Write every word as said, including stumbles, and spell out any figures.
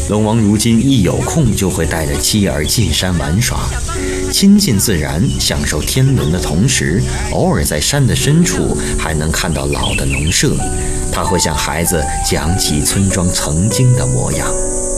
龙王如今一有空就会带着妻儿进山玩耍，亲近自然，享受天伦的同时，偶尔在山的深处还能看到老的农舍，他会向孩子讲起村庄曾经的模样。